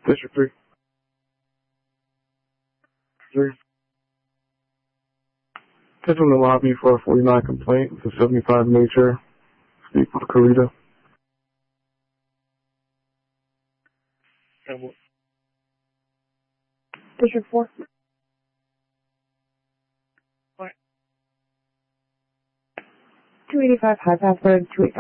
District 3. 3. Catch in the lobby for a 49 complaint with a 75 nature. Speak with Karita. District 4. 285 High Path Road, 285.